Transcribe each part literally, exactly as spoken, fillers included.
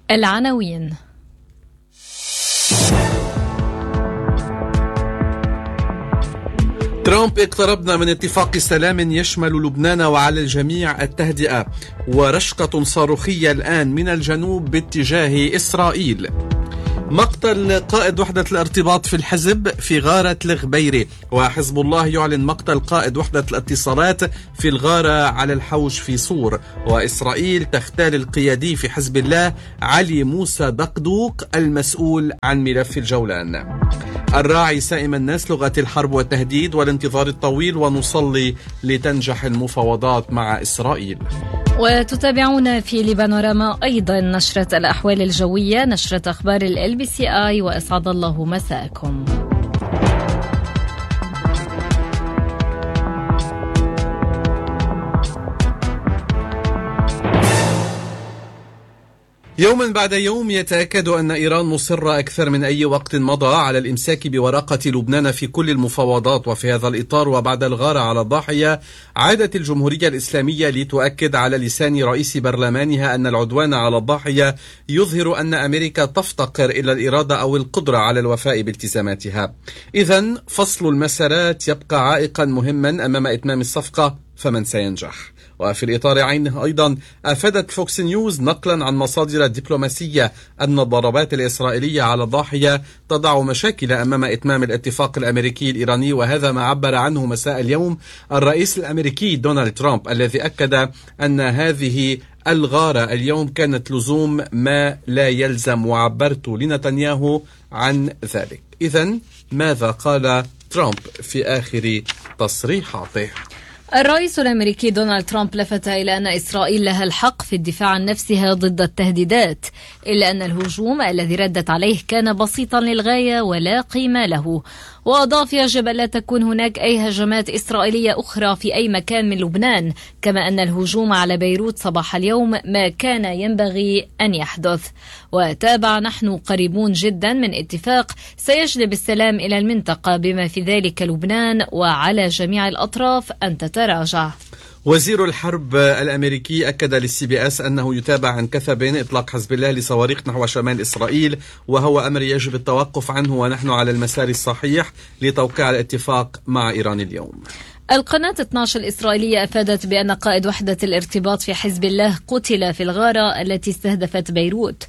العناوين. ترامب: اقتربنا من اتفاق سلام يشمل لبنان وعلى الجميع التهدئة، ورشقة صاروخية الآن من الجنوب باتجاه إسرائيل. مقتل قائد وحدة الارتباط في الحزب في غارة الغبيرة، وحزب الله يعلن مقتل قائد وحدة الاتصالات في الغارة على الحوش في صور. وإسرائيل تختال القيادي في حزب الله علي موسى دقدوق المسؤول عن ملف الجولان. الراعي سائم الناس لغة الحرب والتهديد والانتظار الطويل، ونصلي لتنجح المفاوضات مع إسرائيل. وتتابعون في لبانوراما أيضا نشرة الأحوال الجوية، نشرة أخبار ال بي سي آي، وأسعد الله مساءكم. يوما بعد يوم يتأكد أن إيران مصرة أكثر من أي وقت مضى على الإمساك بورقة لبنان في كل المفاوضات. وفي هذا الإطار وبعد الغارة على الضاحية، عادت الجمهورية الإسلامية لتؤكد على لسان رئيس برلمانها أن العدوان على الضاحية يظهر أن أمريكا تفتقر إلى الإرادة أو القدرة على الوفاء بالتزاماتها. إذن فصل المسارات يبقى عائقا مهما أمام إتمام الصفقة، فمن سينجح؟ وفي الإطار عينه أيضا أفادت فوكس نيوز نقلا عن مصادر دبلوماسية أن الضربات الإسرائيلية على الضاحية تضع مشاكل أمام إتمام الاتفاق الأمريكي الإيراني، وهذا ما عبر عنه مساء اليوم الرئيس الأمريكي دونالد ترامب، الذي أكد أن هذه الغارة اليوم كانت لزوم ما لا يلزم، وعبرت لنتنياهو عن ذلك. إذن ماذا قال ترامب في آخر تصريحاته؟ الرئيس الأمريكي دونالد ترامب لفت إلى أن إسرائيل لها الحق في الدفاع عن نفسها ضد التهديدات، إلا أن الهجوم الذي ردت عليه كان بسيطا للغاية ولا قيمة له. وأضاف: يجب ألا تكون هناك أي هجمات إسرائيلية أخرى في أي مكان من لبنان، كما أن الهجوم على بيروت صباح اليوم ما كان ينبغي أن يحدث. وتابع: نحن قريبون جدا من اتفاق سيجلب السلام إلى المنطقة بما في ذلك لبنان، وعلى جميع الأطراف أن تتراجع. وزير الحرب الأمريكي أكد للسي بي اس أنه يتابع عن كثب إطلاق حزب الله لصواريخ نحو شمال إسرائيل، وهو أمر يجب التوقف عنه، ونحن على المسار الصحيح لتوقيع الاتفاق مع إيران اليوم. القناة اثني عشر الإسرائيلية أفادت بأن قائد وحدة الارتباط في حزب الله قتل في الغارة التي استهدفت بيروت،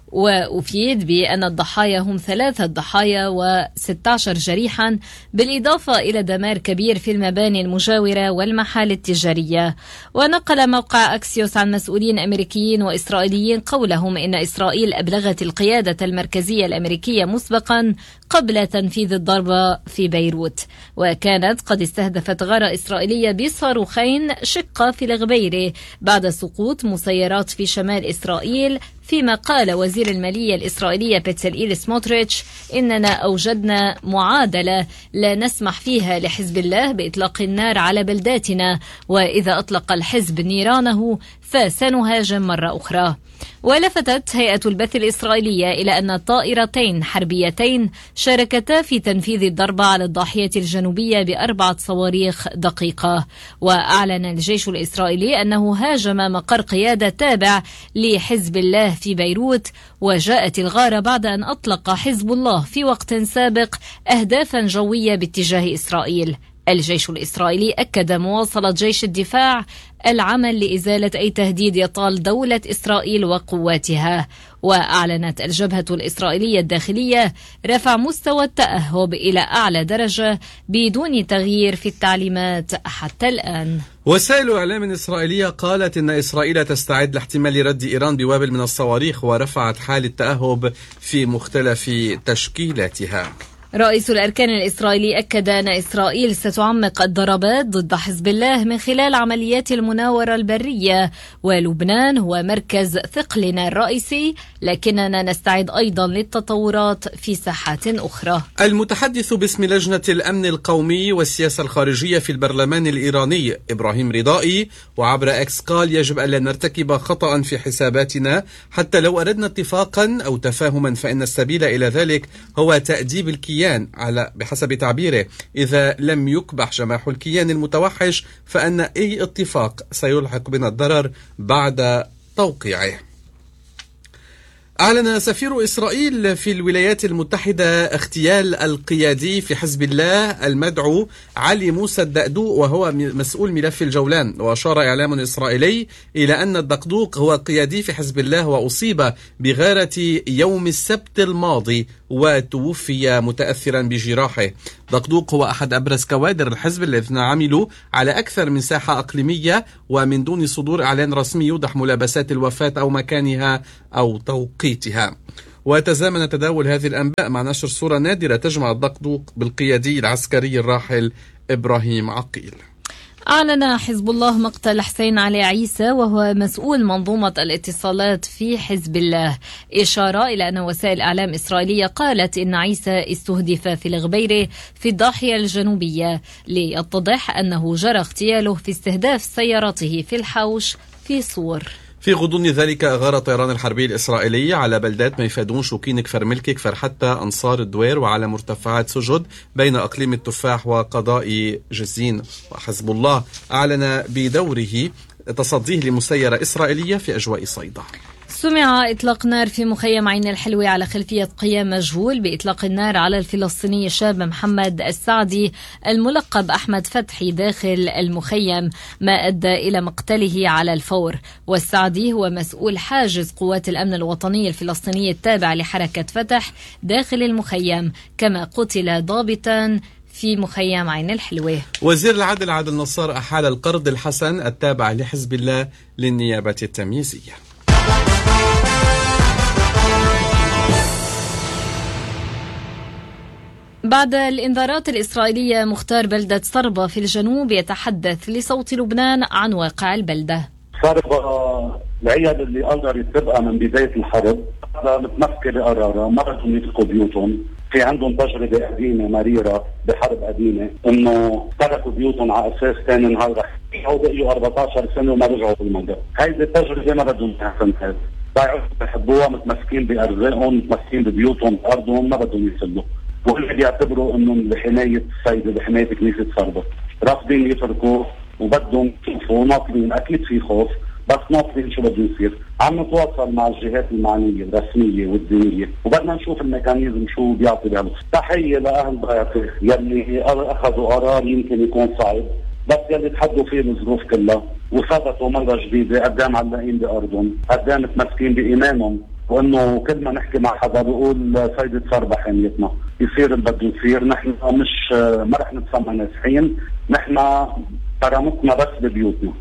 وأفيد بأن الضحايا هم ثلاثة ضحايا وستة عشر جريحا، بالإضافة إلى دمار كبير في المباني المجاورة والمحال التجارية. ونقل موقع أكسيوس عن مسؤولين أمريكيين وإسرائيليين قولهم إن إسرائيل أبلغت القيادة المركزية الأمريكية مسبقا قبل تنفيذ الضربة في بيروت، وكانت قد استهدفت غارة إسرائيلية بصاروخين شقة في الغبيرة بعد سقوط مسيرات في شمال إسرائيل. فيما قال وزير المالية الإسرائيلية بيتسلئيل سموتريتش: إننا أوجدنا معادلة لا نسمح فيها لحزب الله بإطلاق النار على بلداتنا، وإذا أطلق الحزب نيرانه فسنهاجم مرة أخرى. ولفتت هيئة البث الإسرائيلية إلى أن طائرتين حربيتين شاركتا في تنفيذ الضربة على الضاحية الجنوبية بأربعة صواريخ دقيقة. وأعلن الجيش الإسرائيلي أنه هاجم مقر قيادة تابع لحزب الله في بيروت، وجاءت الغارة بعد أن أطلق حزب الله في وقت سابق أهدافا جوية باتجاه إسرائيل. الجيش الإسرائيلي أكد مواصلة جيش الدفاع العمل لإزالة أي تهديد يطال دولة إسرائيل وقواتها. وأعلنت الجبهة الإسرائيلية الداخلية رفع مستوى التأهب إلى أعلى درجة بدون تغيير في التعليمات حتى الآن. وسائل إعلام إسرائيلية قالت إن إسرائيل تستعد لاحتمال رد إيران بوابل من الصواريخ، ورفعت حال التأهب في مختلف تشكيلاتها. رئيس الأركان الإسرائيلي أكد أن إسرائيل ستعمق الضربات ضد حزب الله من خلال عمليات المناورة البرية، ولبنان هو مركز ثقلنا الرئيسي، لكننا نستعد أيضا للتطورات في ساحات أخرى. المتحدث باسم لجنة الأمن القومي والسياسة الخارجية في البرلمان الإيراني إبراهيم رضائي وعبر أكس قال: يجب ألا نرتكب خطأ في حساباتنا، حتى لو أردنا اتفاقا أو تفاهما فإن السبيل إلى ذلك هو تأديب الكيان على بحسب تعبيره. إذا لم يكبح جماح الكيان المتوحش فإن أي اتفاق سيلحق بنا الضرر بعد توقيعه. أعلن سفير إسرائيل في الولايات المتحدة اغتيال القيادي في حزب الله المدعو علي موسى الدقدوق وهو مسؤول ملف الجولان. وأشار إعلام إسرائيلي إلى أن الدقدوق هو قيادي في حزب الله وأصيب بغارة يوم السبت الماضي وتوفي متأثرا بجراحه. دقدوق هو أحد أبرز كوادر الحزب الذين عملوا على أكثر من ساحة إقليمية ومن دون صدور إعلان رسمي يوضح ملابسات الوفاة أو مكانها أو توقيتها. وتزامن تداول هذه الأنباء مع نشر صورة نادرة تجمع الدقدوق بالقيادي العسكري الراحل إبراهيم عقيل. أعلن حزب الله مقتل حسين علي عيسى وهو مسؤول منظومة الاتصالات في حزب الله، إشارة إلى أن وسائل إعلام إسرائيلية قالت إن عيسى استهدف في الغبيرة في الضاحية الجنوبية، ليتضح أنه جرى اغتياله في استهداف سيارته في الحوش في صور. في غضون ذلك أغار الطيران الحربي الإسرائيلي على بلدات ميفادون شوكين كفر ملكي كفر حتى أنصار الدوير وعلى مرتفعات سجد بين أقليم التفاح وقضاء جزين. وحزب الله أعلن بدوره تصديه لمسيرة إسرائيلية في أجواء صيدا. سمع إطلاق نار في مخيم عين الحلوة على خلفية قيام مجهول بإطلاق النار على الفلسطيني الشاب محمد السعدي الملقب أحمد فتحي داخل المخيم، ما أدى إلى مقتله على الفور. والسعدي هو مسؤول حاجز قوات الأمن الوطني الفلسطيني التابع لحركة فتح داخل المخيم، كما قتل ضابطا في مخيم عين الحلوة. وزير العدل عادل نصار أحال القرض الحسن التابع لحزب الله للنيابة التمييزية. بعد الإنذارات الإسرائيلية، مختار بلدة صربة في الجنوب يتحدث لصوت لبنان عن واقع البلدة. صربة العيال اللي قدرت تبقى من بداية الحرب متمسكة بقرارها، ما بدهم يتركوا بيوتهم، في عندهم تجربة قديمة مريرة بحرب قديمة انه تركوا بيوتهم على اساس ثاني نهار رح يرجعوا، بقيوا أربعة عشر سنة وما رجعوا بالمنطقة. هيدي التجربة ما بدهم تنتهي، ضايعوا بحبوها، متمسكين بأرزاقهم، متمسكين ببيوتهم بأرضهم، ما بدهم يسلوا. وهن بيعتبروا انه بحماية السيدة بحماية كنيسة صربة، رافضين يتركوا وبدهم يشوفوا، ناطرين. اكيد في خوف بس ناطرين شو بده يصير. عم نتواصل مع الجهات المعنية الرسمية والدينية وبدنا نشوف الميكانيزم شو بيعطي بهذا. تحية لأهل ضيعته يلي أخذوا قرار يمكن يكون صعب بس يلي تحدوا فيه الظروف كلها وثبتوا مرة جديدة قدام علقين بأرضهم، قدام متمسكين بإيمانهم، وانه كل ما نحكي مع حدا بيقول سيدة صربة حميتنا، يصير اللي بده يصير. نحن مش ما رح نتسمى نازحين، نحن كرامتنا بس ببيوتنا.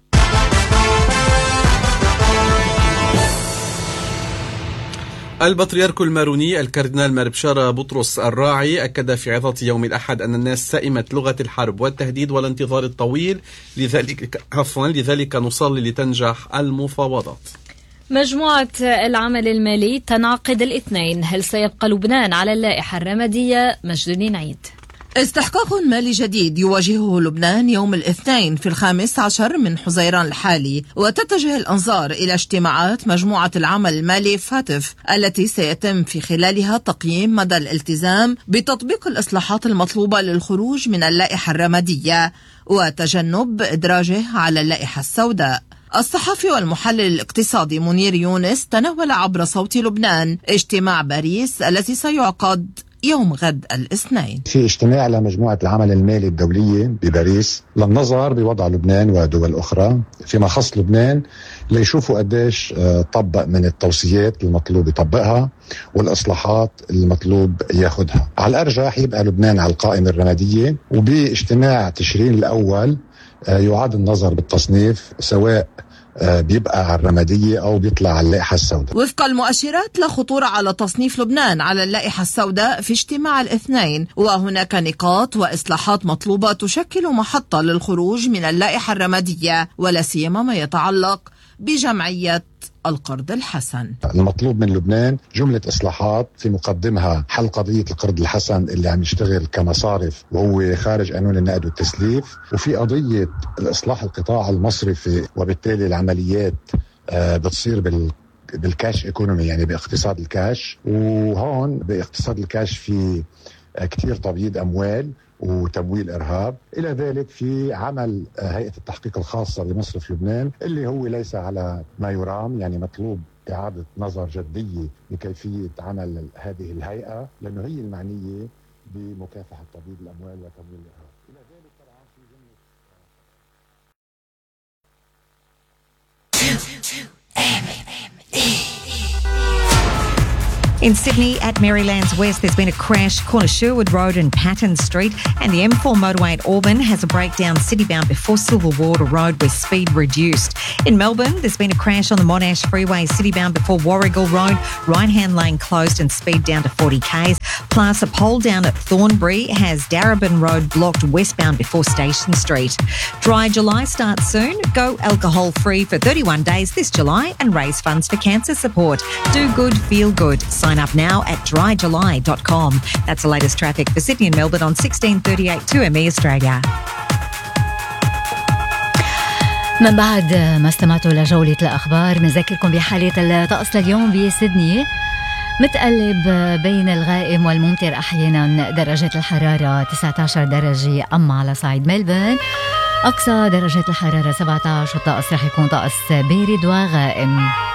البطريرك الماروني الكاردينال مربشارة بطرس الراعي أكد في عظة يوم الأحد أن الناس سئمت لغة الحرب والتهديد والانتظار الطويل، لذلك عفوا لذلك نصلي لتنجح المفاوضات. مجموعة العمل المالي تنعقد الاثنين. هل سيبقى لبنان على اللائحة الرمادية؟ مجد عيد. استحقاق مالي جديد يواجهه لبنان يوم الاثنين في الخامس عشر من حزيران الحالي، وتتجه الأنظار إلى اجتماعات مجموعة العمل المالي فاتف التي سيتم في خلالها تقييم مدى الالتزام بتطبيق الإصلاحات المطلوبة للخروج من اللائحة الرمادية وتجنب إدراجه على اللائحة السوداء. الصحفي والمحلل الاقتصادي منير يونس تناول عبر صوت لبنان اجتماع باريس الذي سيعقد يوم غد الاثنين. في اجتماع لمجموعة العمل المالي الدولية بباريس للنظر بوضع لبنان ودول أخرى فيما خص لبنان، ليشوفوا قديش طبق من التوصيات المطلوب يطبقها والإصلاحات المطلوب ياخدها. على الأرجح يبقى لبنان على القائمة الرمادية، وباجتماع تشرين الأول يعاد النظر بالتصنيف سواء بيبقى على الرمادية أو بيطلع على اللائحة السوداء. وفق المؤشرات لا خطورة على تصنيف لبنان على اللائحة السوداء في اجتماع الاثنين، وهناك نقاط وإصلاحات مطلوبة تشكل محطة للخروج من اللائحة الرمادية، ولا سيما ما يتعلق بجمعية القرض الحسن. المطلوب من لبنان جملة إصلاحات، في مقدمها حل قضية القرض الحسن اللي عم يشتغل كمصارف وهو خارج قانون النقد والتسليف، وفي قضية الإصلاح القطاع المصرفي، وبالتالي العمليات آه بتصير بال بالكاش ايكونومي، يعني باقتصاد الكاش. وهون باقتصاد الكاش في كتير تبييض أموال وتمويل إرهاب. إلى ذلك في عمل هيئة التحقيق الخاصة بمصرف لبنان اللي هو ليس على ما يرام، يعني مطلوب إعادة نظر جدية بكيفية عمل هذه الهيئة لأنه هي المعنية بمكافحة تبييض الأموال وتمويل الإرهاب. إلى ذلك طبعا في ضمن In Sydney, at Maryland's West, there's been a crash, corner Sherwood Road and Patton Street, and the M four motorway at Auburn has a breakdown city-bound before Silverwater Road with speed reduced. In Melbourne, there's been a crash on the Monash Freeway, city-bound before Warrigal Road, right-hand lane closed and speed down to forty kays. Plus, a pole down at Thornbury has Darebin Road blocked westbound before Station Street. Dry July starts soon. Go alcohol-free for thirty-one days this July and raise funds for cancer support. Do good, feel good. Sign up now at dry july dot com. That's the latest traffic for Sydney and Melbourne on sixteen thirty-eight two M E Australia. من بعد ما استمعتوا لجولة الأخبار بنذكركم بحالة الطقس لليوم بسيدني متقلب بين الغائم والممطر أحيانا. درجة الحرارة تسعة عشر درجة، أما على صعيد ملبورن أقصى درجة الحرارة سبعة عشر، والطقس رح يكون طقس بارد وغائم.